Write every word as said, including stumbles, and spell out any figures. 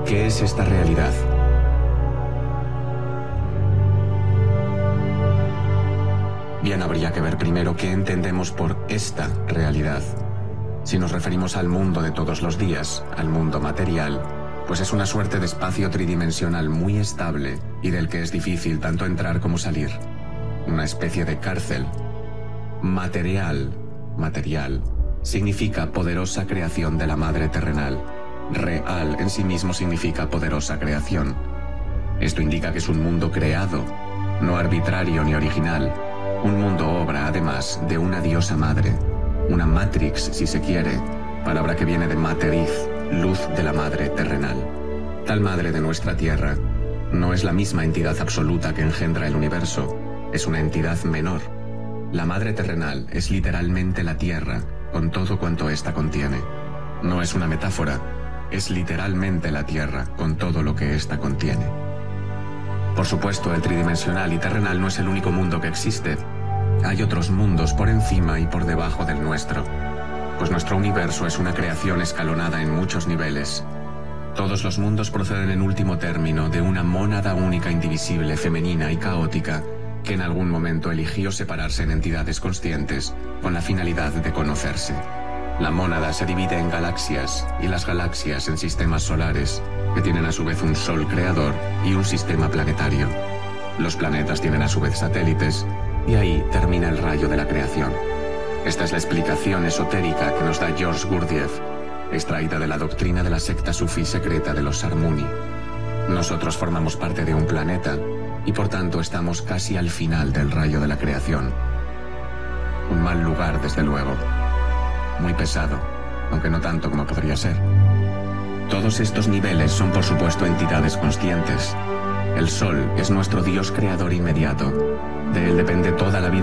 ¿Qué es esta realidad? Bien, habría que ver primero qué entendemos por esta realidad. Si nos referimos al mundo de todos los días, al mundo material, pues es una suerte de espacio tridimensional muy estable y del que es difícil tanto entrar como salir. Una especie de cárcel. Material, material, significa poderosa creación de la madre terrenal. Real en sí mismo significa poderosa creación. Esto indica que es un mundo creado, no arbitrario ni original. Un mundo obra, además, de una diosa madre. Una matrix, si se quiere, palabra que viene de materiz, luz de la madre terrenal. Tal madre de nuestra tierra no es la misma entidad absoluta que engendra el universo, es una entidad menor. La madre terrenal es literalmente la tierra, con todo cuanto ésta contiene. No es una metáfora, es literalmente la tierra, con todo lo que ésta contiene. Por supuesto, el tridimensional y terrenal no es el único mundo que existe. Hay otros mundos por encima y por debajo del nuestro, pues nuestro universo es una creación escalonada en muchos niveles. Todos los mundos proceden en último término de una mónada única, indivisible, femenina y caótica, que en algún momento eligió separarse en entidades conscientes con la finalidad de conocerse. La mónada se divide en galaxias y las galaxias en sistemas solares, que tienen a su vez un sol creador y un sistema planetario. Los planetas tienen a su vez satélites, y ahí termina el rayo de la creación. Esta es la explicación esotérica que nos da George Gurdjieff, extraída de la doctrina de la secta sufí secreta de los Sarmuni. Nosotros formamos parte de un planeta, y por tanto estamos casi al final del rayo de la creación. Un mal lugar, desde luego. Muy pesado, aunque no tanto como podría ser. Todos estos niveles son, por supuesto, entidades conscientes. El Sol es nuestro Dios creador inmediato. De él depende toda la vida